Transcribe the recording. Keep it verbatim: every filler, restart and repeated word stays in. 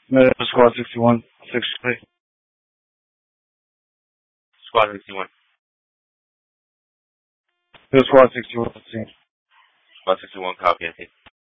No, Squad sixty-one, six three. Squad sixty-one. No, Squad sixty-one, sixteen. Squad sixty-one, copy, I think.